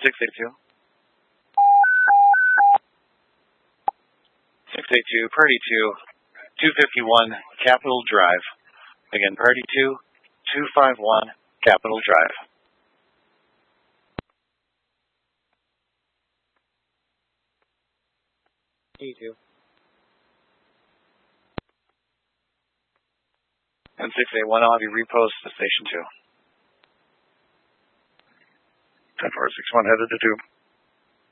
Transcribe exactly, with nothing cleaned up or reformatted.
six eight two. six eight two, Purdy two, two fifty-one, Capitol Drive. Again, Purdy two, two fifty-one, Capitol Drive. E two. And six eight one, I'll have you repost to station two. ten four six one, headed to two.